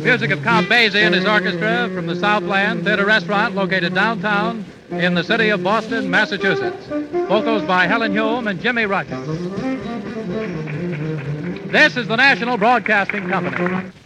Music of Count Basie and his orchestra from the Southland Theater Restaurant located downtown in the city of Boston, Massachusetts. Vocals by Helen Hume and Jimmy Rogers. This is the National Broadcasting Company.